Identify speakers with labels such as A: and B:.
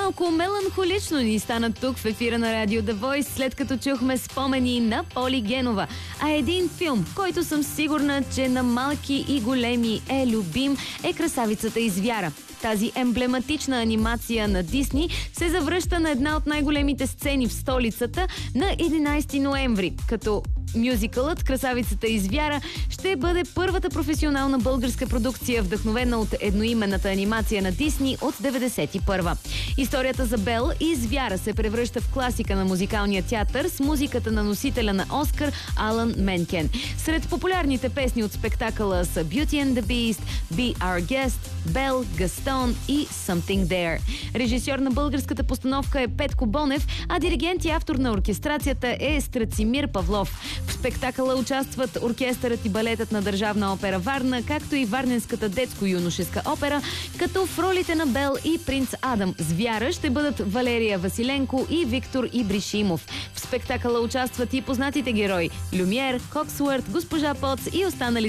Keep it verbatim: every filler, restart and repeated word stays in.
A: Малко меланхолично ни стана тук в ефира на Радио The Voice, след като чухме спомени на Поли Генова. А един филм, който съм сигурна, че на малки и големи е любим, е Красавицата и звяра. Тази емблематична анимация на Дисни се завръща на една от най-големите сцени в столицата на единайсети ноември, като мюзикълът Красавицата и звяра ще бъде първата професионална българска продукция, вдъхновена от едноименната анимация на Дисни от деветдесет и първа. Историята за Бел и звяра се превръща в класика на музикалния театър с музиката на носителя на Оскар Алан Менкен. Сред популярните песни от спектакъла са Beauty and the Beast, Be Our Guest, Бел, Гастон и Something There. Режисьор на българската постановка е Петко Бонев, а диригент и автор на оркестрацията е Страцимир Павлов. В спектакъла участват оркестърът и балетът на Държавна опера Варна, както и Варненската детско-юношеска опера, като в ролите на Бел и принц Адам Звяра ще бъдат Валерия Василенко и Виктор Ибришимов. В спектакъла участват и познатите герои Люмиер, Коксуърт, Госпожа Поц и останалите